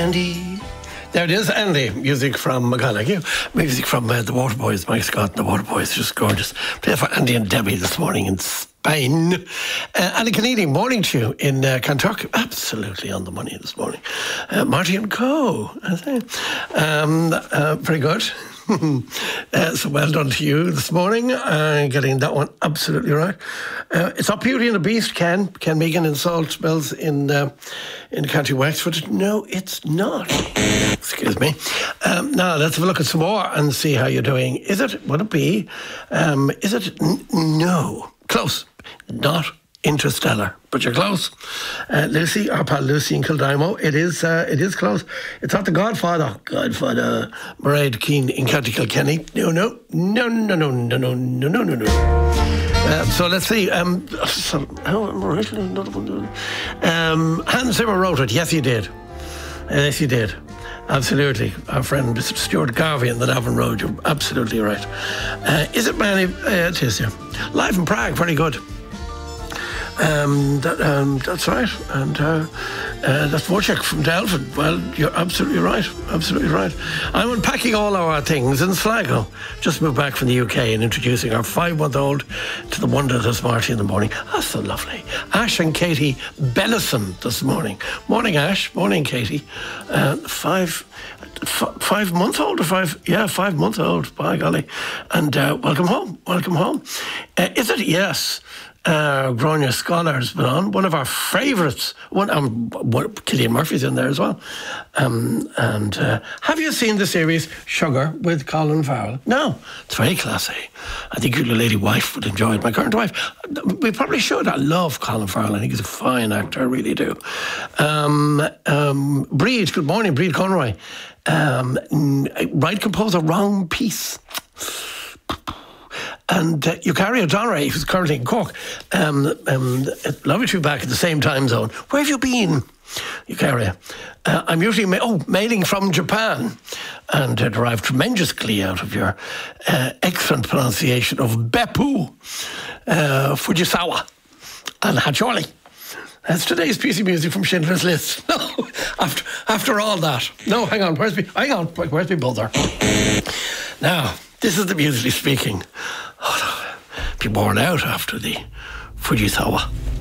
Andy. There it is, Andy. Music from a guy like you. Music from the Waterboys, Mike Scott and the Waterboys. Just gorgeous. Play for Andy and Debbie this morning in Spain. Andy Canadian, morning to you in Kanturk. Absolutely on the money this morning. Marty and Co. Very good. So well done to you this morning, getting that one absolutely right. It's up Beauty and the Beast, Ken Megan in Salt Mills in County Wexford. No, it's not. Excuse me. Now let's have a look at some more and see how you're doing. Would it be? Is it? No, close. Not Interstellar, but you're close. Lucy, our pal Lucy in Kildimo, it is close. It's not The Godfather. Mairead Keane in County Kilkenny. No. So let's see. Hans Zimmer wrote it. Yes, he did. Yes, he did. Absolutely. Our friend Mr. Stuart Garvey in the Navan Road. You're absolutely right. Is it Manny? It is, yeah. Live in Prague. Very good. That's right, and that's Wojciech from Delvin. Well, you're absolutely right, I'm unpacking all our things in Sligo. Just moved back from the UK and introducing our 5-month-old to the wonder that's Marty in the morning. That's so lovely. Ash and Katie Bellison this morning. Morning, Ash. Morning, Katie. 5-month-old or 5? Yeah, 5-month-old. By golly. And welcome home. Is it? Yes. Grania Scholar's been on, one of our favourites. Cillian Murphy's in there as well. And have you seen the series Sugar with Colin Farrell? No, it's very classy. I think your lady wife would enjoy it. My current wife, we probably should. I love Colin Farrell. I think he's a fine actor. I really do. Breed, good morning, Breed Conroy. Right composer, wrong piece. And Eucharia Donnery, who's currently in Cork. Lovely to be back at the same time zone. Where have you been, Eucharia? I'm usually mailing from Japan, and derive tremendous glee out of your excellent pronunciation of Beppu, Fujisawa, and Hacholi. That's today's piece of music from Schindler's List. No, after all that. No, hang on, where's my brother? Now, this is the musically speaking. Be worn out after the Fujisawa.